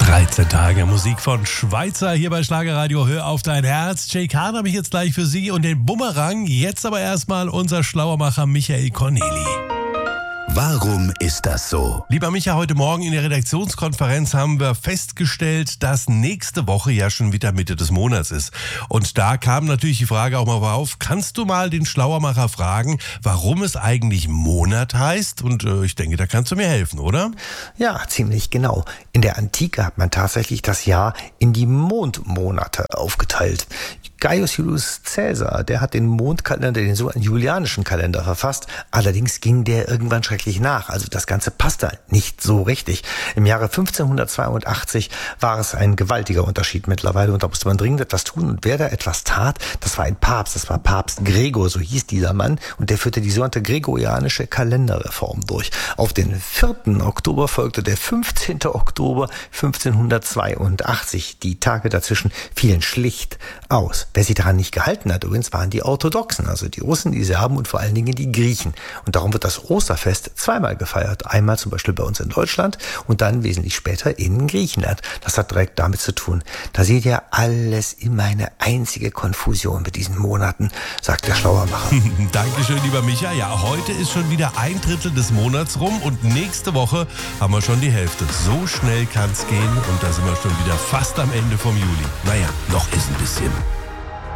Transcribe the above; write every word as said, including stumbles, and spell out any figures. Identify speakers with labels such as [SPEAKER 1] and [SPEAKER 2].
[SPEAKER 1] dreizehn Tage Musik von Schweizer hier bei Schlagerradio. Hör auf dein Herz. Jay Kahn habe ich jetzt gleich für Sie und den Bumerang. Jetzt aber erstmal unser Schlauermacher Michael Corneli.
[SPEAKER 2] Warum ist das so?
[SPEAKER 1] Lieber Micha, heute Morgen in der Redaktionskonferenz haben wir festgestellt, dass nächste Woche ja schon wieder Mitte des Monats ist. Und da kam natürlich die Frage auch mal auf, kannst du mal den Schlauermacher fragen, warum es eigentlich Monat heißt? Und äh, ich denke, da kannst du mir helfen, oder?
[SPEAKER 3] Ja, ziemlich genau. In der Antike hat man tatsächlich das Jahr in die Mondmonate aufgeteilt. Gaius Julius Caesar, der hat den Mondkalender, den sogenannten julianischen Kalender verfasst. Allerdings ging der irgendwann schrecklich nach. Also das Ganze passte nicht so richtig. Im Jahre fünfzehnhundertzweiundachtzig war es ein gewaltiger Unterschied mittlerweile und da musste man dringend etwas tun. Und wer da etwas tat, das war ein Papst. Das war Papst Gregor, so hieß dieser Mann. Und der führte die sogenannte gregorianische Kalenderreform durch. Auf den vierten Oktober folgte der fünfzehnten Oktober fünfzehnhundertzweiundachtzig. Die Tage dazwischen fielen schlicht aus. Wer sich daran nicht gehalten hat, übrigens waren die Orthodoxen, also die Russen, die Serben und vor allen Dingen die Griechen. Und darum wird das Osterfest zweimal gefeiert. Einmal zum Beispiel bei uns in Deutschland und dann wesentlich später in Griechenland. Das hat direkt damit zu tun. Da seht ihr alles immer eine einzige Konfusion mit diesen Monaten, sagt der Schlauermacher.
[SPEAKER 1] Dankeschön, lieber Micha. Ja, heute ist schon wieder ein Drittel des Monats rum und nächste Woche haben wir schon die Hälfte. So schnell kann's gehen und da sind wir schon wieder fast am Ende vom Juli. Naja, noch ist ein bisschen.